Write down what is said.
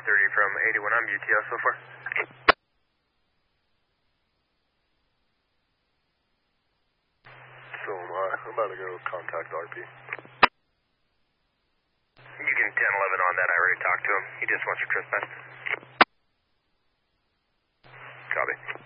230 from 81. I'm UTS so far. So am I. I'm about to go contact RP. You can 1011 on that. I already talked to him. He just wants your trespass. Copy.